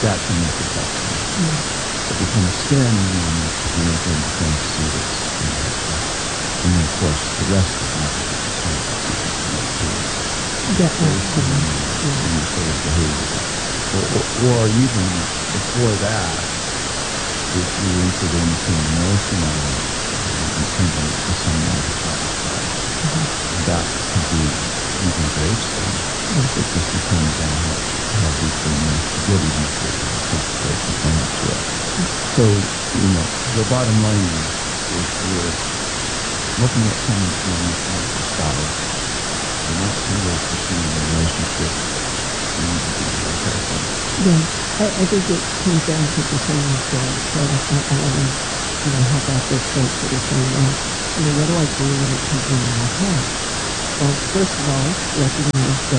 that can make it helpful. Mm. It becomes thin, and you're going to see this. And then, of course, the rest is not going to be too. Yeah, absolutely. Any sort of behavior. Or even before that, if you entered into an emotional entanglement with someone outside, that could be even graceful. Yes. It just depends on how deeply you get into it, the physical component to it. So, the bottom line is if you're looking at someone from an emotional side, you're not really pursuing a relationship, you need to be very careful. Yeah, I think it comes down to the thing you said. So I want to, help out those folks that are saying, well, what do I do when it comes into my head? Well, first of all, recognize that